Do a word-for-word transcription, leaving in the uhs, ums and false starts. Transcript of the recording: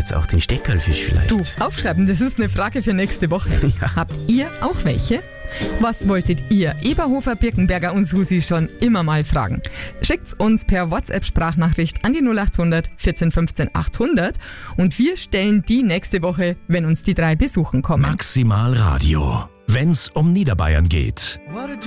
jetzt auch den Steckerlfisch vielleicht? Du, aufschreiben, das ist eine Frage für nächste Woche. Ja. Habt ihr auch welche? Was wolltet ihr, Eberhofer, Birkenberger und Susi, schon immer mal fragen? Schickt's uns per WhatsApp-Sprachnachricht an die null acht hundert vierzehn fünfzehn achthundert und wir stellen die nächste Woche, wenn uns die drei besuchen kommen. Maximal Radio, wenn's um Niederbayern geht.